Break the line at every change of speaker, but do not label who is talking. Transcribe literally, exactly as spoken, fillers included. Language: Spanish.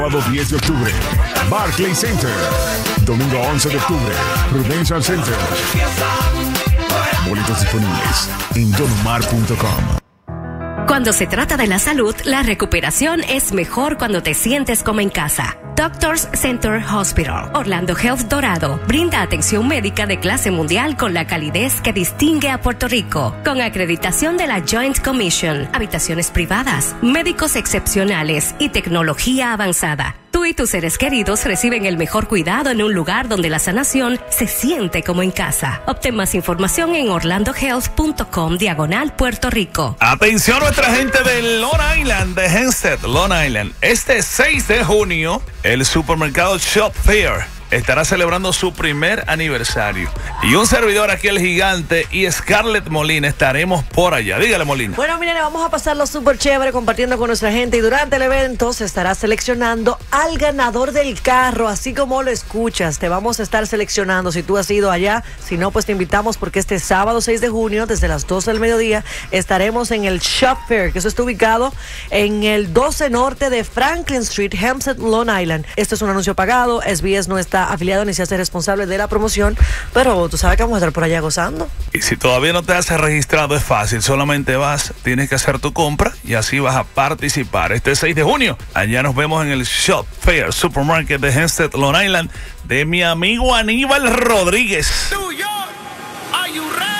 Sábado diez de octubre, Barclays Center. Domingo once de octubre, Prudential Center. Boletos disponibles en donomar punto com.
Cuando se trata de la salud, la recuperación es mejor cuando te sientes como en casa. Doctors Center Hospital, Orlando Health Dorado, brinda atención médica de clase mundial con la calidez que distingue a Puerto Rico, con acreditación de la Joint Commission, habitaciones privadas, médicos excepcionales y tecnología avanzada. Tú y tus seres queridos reciben el mejor cuidado en un lugar donde la sanación se siente como en casa. Obtén más información en orlando health punto com diagonal Puerto Rico.
Atención nuestra gente de Long Island, de Hempstead, Long Island. Este seis de junio, el supermercado Shop Fair estará celebrando su primer aniversario. Y un servidor aquí, el gigante, y Scarlett Molina estaremos por allá. Dígale, Molina.
Bueno, miren, vamos a pasarlo súper chévere compartiendo con nuestra gente. Y durante el evento se estará seleccionando al ganador del carro, así como lo escuchas. Te vamos a estar seleccionando si tú has ido allá. Si no, pues te invitamos porque este sábado seis de junio, desde las doce del mediodía, estaremos en el Shop Fair, que eso está ubicado en el doce Norte de Franklin Street, Hempstead, Long Island. Esto es un anuncio pagado. S B S no está afiliado ni se hace responsable de la promoción, pero tú sabes que vamos a estar por allá gozando.
Y si todavía no te has registrado, es fácil, solamente vas, tienes que hacer tu compra y así vas a participar. Este seis de junio, allá nos vemos en el Shop Fair Supermarket de Hempstead, Long Island, de mi amigo Aníbal Rodríguez.